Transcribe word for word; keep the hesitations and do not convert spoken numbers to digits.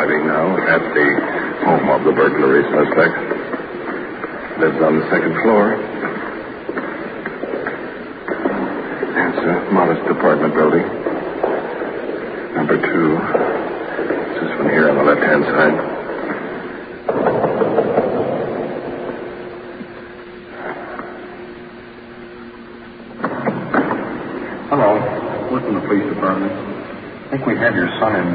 arriving now at the home of the burglary suspect. Lives on the second floor. It's a modest apartment building. Number two. This one here on the left-hand side. Hello. We're from the police department. I think we have your son in